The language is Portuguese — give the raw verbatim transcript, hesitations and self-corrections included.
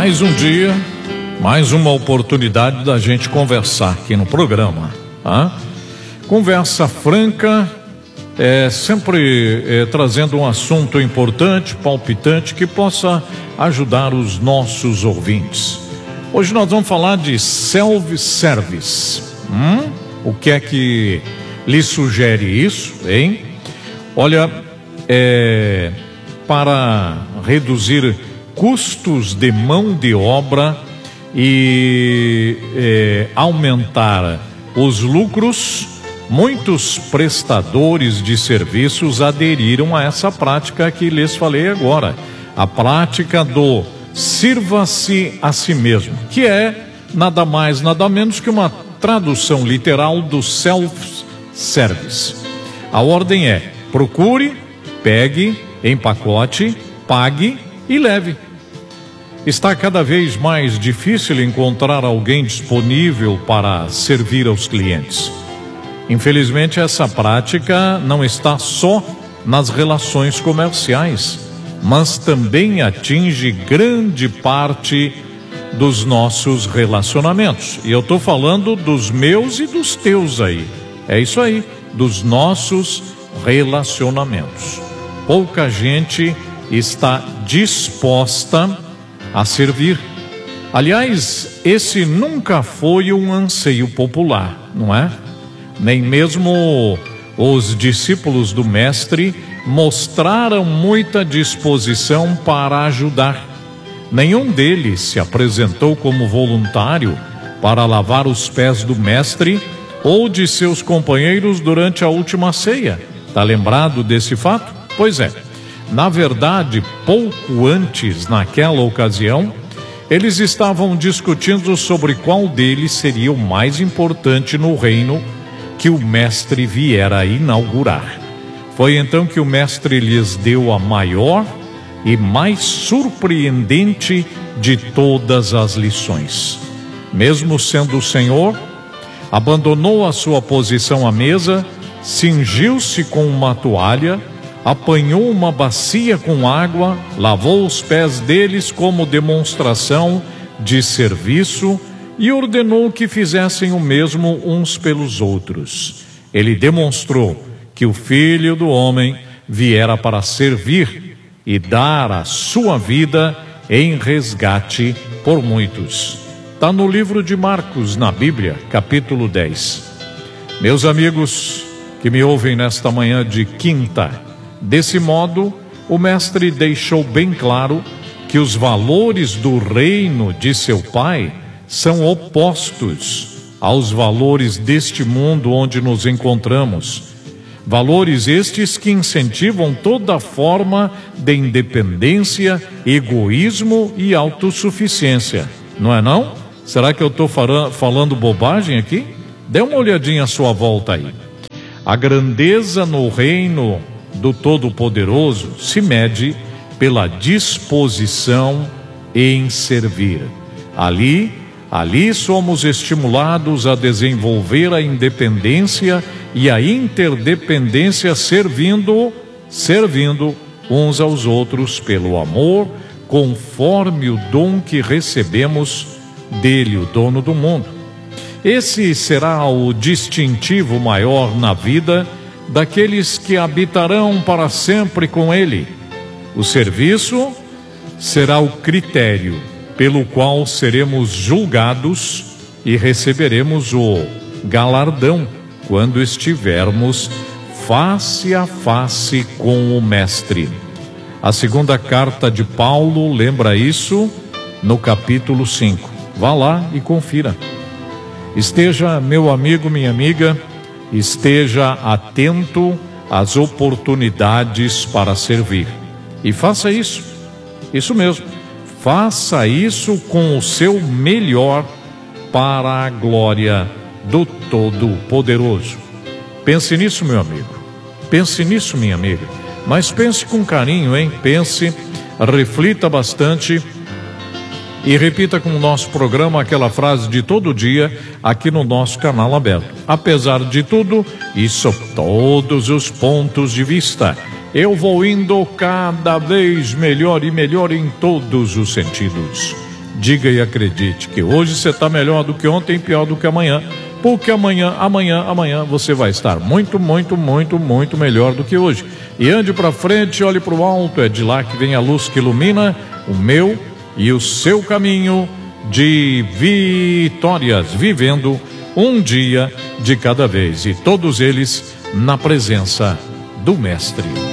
Mais um dia, mais uma oportunidade da gente conversar aqui no programa, tá? Conversa franca, é, sempre é, trazendo um assunto importante, palpitante, que possa ajudar os nossos ouvintes. Hoje nós vamos falar de self-service. Hum? O que é que lhe sugere isso, hein? Olha, é, para reduzir custos de mão de obra e é, aumentar os lucros, muitos prestadores de serviços aderiram a essa prática que lhes falei agora, a prática do sirva-se a si mesmo, que é nada mais, nada menos que uma tradução literal do self-service. A ordem é: procure, pegue, empacote, pague e leve. Está cada vez mais difícil encontrar alguém disponível para servir aos clientes. Infelizmente, essa prática não está só nas relações comerciais, mas também atinge grande parte dos nossos relacionamentos. E eu estou falando dos meus e dos teus aí. É isso aí, dos nossos relacionamentos. Pouca gente está disposta a servir. Aliás, esse nunca foi um anseio popular, não é? Nem mesmo os discípulos do Mestre mostraram muita disposição para ajudar. Nenhum deles se apresentou como voluntário para lavar os pés do Mestre ou de seus companheiros durante a última ceia. Está lembrado desse fato? Pois é. Na verdade, pouco antes, naquela ocasião, eles estavam discutindo sobre qual deles seria o mais importante no reino que o Mestre viera a inaugurar. Foi então que o Mestre lhes deu a maior e mais surpreendente de todas as lições. Mesmo sendo o Senhor, abandonou a sua posição à mesa, cingiu-se com uma toalha, apanhou uma bacia com água, lavou os pés deles como demonstração de serviço e ordenou que fizessem o mesmo uns pelos outros. Ele demonstrou que o Filho do Homem viera para servir e dar a sua vida em resgate por muitos. Está no livro de Marcos, na Bíblia, capítulo dez. Meus amigos que me ouvem nesta manhã de quinta, desse modo, o Mestre deixou bem claro que os valores do reino de seu Pai são opostos aos valores deste mundo onde nos encontramos. Valores estes que incentivam toda forma de independência, egoísmo e autossuficiência. Não é não? Será que eu estou falando bobagem aqui? Dê uma olhadinha à sua volta aí. A grandeza no reino do Todo-Poderoso se mede pela disposição em servir. Ali, ali somos estimulados a desenvolver a independência e a interdependência servindo, servindo uns aos outros pelo amor, conforme o dom que recebemos dele, o dono do mundo. Esse será o distintivo maior na vida daqueles que habitarão para sempre com ele. O serviço será o critério pelo qual seremos julgados e receberemos o galardão quando estivermos face a face com o Mestre. A segunda carta de Paulo lembra isso no capítulo cinco. Vá lá e confira. Esteja, meu amigo, minha amiga, esteja atento às oportunidades para servir. E faça isso, isso mesmo, faça isso com o seu melhor para a glória do Todo-Poderoso. Pense nisso, meu amigo, pense nisso, minha amiga, mas pense com carinho, hein? Pense, reflita bastante e repita com o nosso programa aquela frase de todo dia aqui no nosso canal aberto. Apesar de tudo, e sob todos os pontos de vista, eu vou indo cada vez melhor e melhor em todos os sentidos. diga e acredite que hoje você está melhor do que ontem e pior do que amanhã, porque amanhã, amanhã, amanhã você vai estar muito, muito, muito, muito melhor do que hoje. E ande para frente, olhe para o alto, é de lá que vem a luz que ilumina o meu e o seu caminho de vitórias, vivendo um dia de cada vez, e todos eles na presença do Mestre.